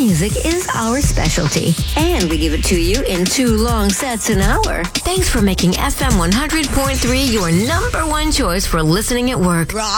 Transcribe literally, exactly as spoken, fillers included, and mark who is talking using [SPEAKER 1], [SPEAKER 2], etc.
[SPEAKER 1] music is our specialty. And we give it to you in two long sets an hour. Thanks for making F M one hundred point three your number one choice for listening at work.